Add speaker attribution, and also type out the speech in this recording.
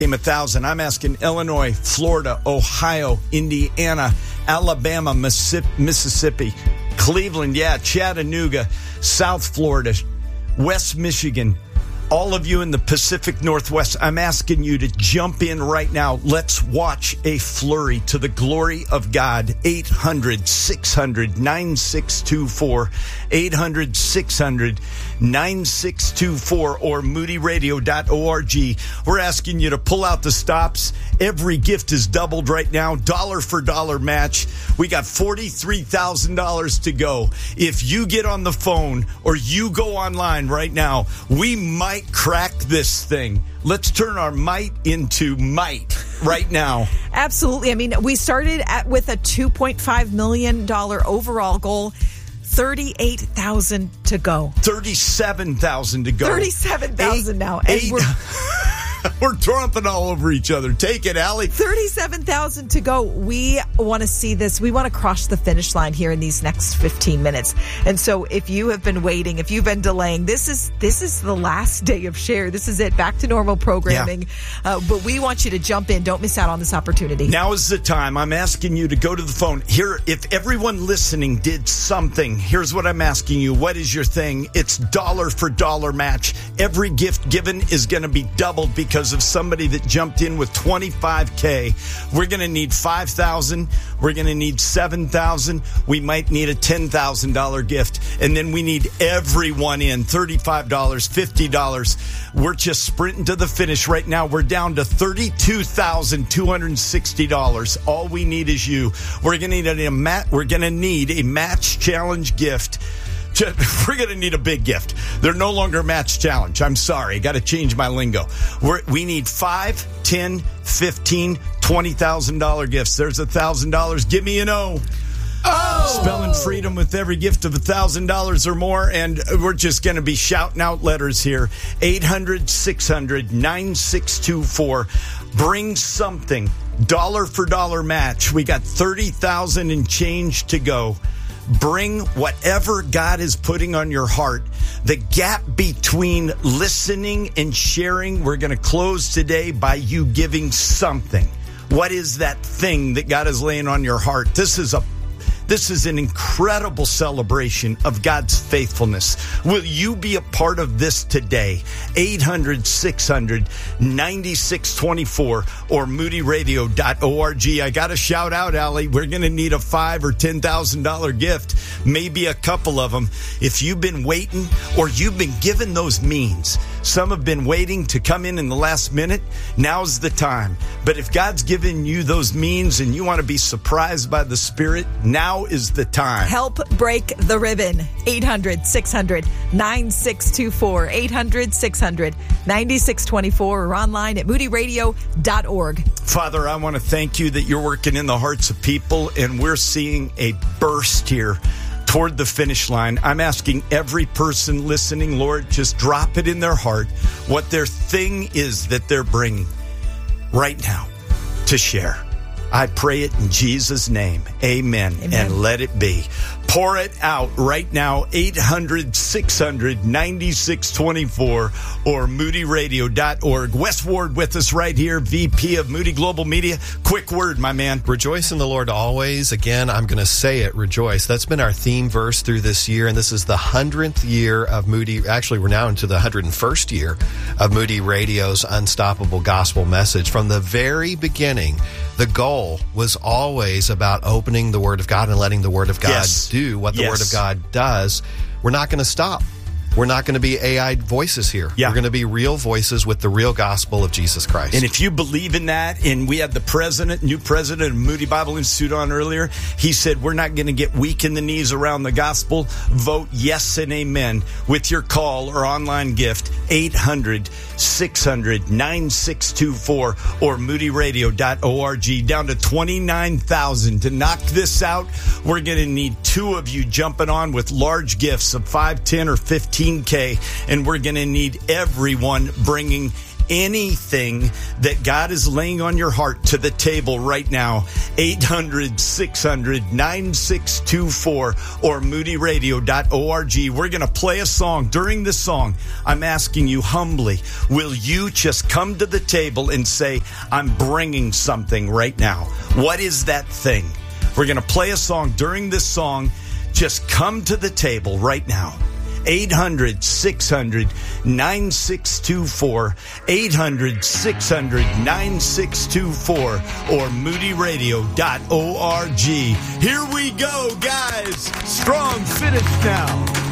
Speaker 1: 1,000. I'm asking Illinois, Florida, Ohio, Indiana, Alabama, Mississippi, Cleveland, Chattanooga, South Florida, West Michigan, all of you in the Pacific Northwest, I'm asking you to jump in right now. Let's watch a flurry to the glory of God. 800-600-9624. 800-600-9624 or moodyradio.org. We're asking you to pull out the stops. Every gift is doubled right now. Dollar for dollar match. We got $43,000 to go. If you get on the phone or you go online right now, we might crack this thing. Let's turn our might into might right now.
Speaker 2: Absolutely. I mean, we started with a $2.5 million overall goal. 38,000 to go.
Speaker 1: 37,000 to go.
Speaker 2: 37,000 now. And
Speaker 1: we're tromping all over each other. Take it, Allie.
Speaker 2: 37,000 to go. We want to see this. We want to cross the finish line here in these next 15 minutes. And so if you have been waiting, if you've been delaying, this is the last day of Share. This is it. Back to normal programming. Yeah. But we want you to jump in. Don't miss out on this opportunity.
Speaker 1: Now is the time. I'm asking you to go to the phone. Here, if everyone listening did something, here's what I'm asking you. What is your thing? It's dollar for dollar match. Every gift given is going to be doubled because of somebody that jumped in with $25K. We're going to need $5,000. We're going to need $7,000. We might need a $10,000 gift. And then we need everyone in $35, $50. We're just sprinting to the finish right now. We're down to $32,260. All we need is you. We're going to need a match challenge gift. We're going to need a big gift. They're no longer a match challenge. I'm sorry. Got to change my lingo. We need $5, $10, $15, $20,000 gifts. There's $1,000. Give me an O. Oh! Spelling freedom with every gift of $1,000 or more. And we're just going to be shouting out letters here. 800-600-9624. Bring something. Dollar for dollar match. We got 30,000 and change to go. Bring whatever God is putting on your heart. The gap between listening and sharing, we're going to close today by you giving something. What is that thing that God is laying on your heart? This is an incredible celebration of God's faithfulness. Will you be a part of this today? 800-600-9624 or moodyradio.org. I got to shout out, Allie, we're going to need a $5,000 or $10,000 gift, maybe a couple of them. If you've been waiting or you've been given those means, some have been waiting to come in the last minute. Now's the time. But if God's given you those means and you want to be surprised by the Spirit, now is the time.
Speaker 2: Help break the ribbon. 800-600-9624. 800-600-9624 or online at moodyradio.org.
Speaker 1: Father, I want to thank you that you're working in the hearts of people and we're seeing a burst here toward the finish line. I'm asking every person listening, Lord, just drop it in their heart what their thing is that they're bringing right now to share. I pray it in Jesus' name. Amen. And let it be. Pour it out right now. 800-600-9624 or moodyradio.org. Wes Ward with us right here, VP of Moody Global Media. Quick word, my man.
Speaker 3: Rejoice in the Lord always. Again, I'm going to say it, rejoice. That's been our theme verse through this year, and this is the 100th year of Moody. Actually, we're now into the 101st year of Moody Radio's Unstoppable Gospel Message. From the very beginning, the goal was always about opening the Word of God and letting the Word of God do what the Word of God does. We're not going to stop. We're not going to be AI voices here. We're going to be real voices with the real gospel of Jesus Christ.
Speaker 1: And if you believe in that, and we had the new president of Moody Bible Institute on earlier, he said we're not going to get weak in the knees around the gospel. Vote yes and amen with your call or online gift, 800-600-9624 or moodyradio.org. Down to 29,000. To knock this out, we're going to need two of you jumping on with large gifts of 5, 10, or 15K, and we're going to need everyone bringing anything that God is laying on your heart to the table right now. 800-600-9624 or moodyradio.org. We're going to play a song. During this song, I'm asking you humbly, will you just come to the table and say, I'm bringing something right now? What is that thing? We're going to play a song. During this song, just come to the table right now. 800-600-9624, 800-600-9624, or moodyradio.org. Here we go, guys. Strong finish now.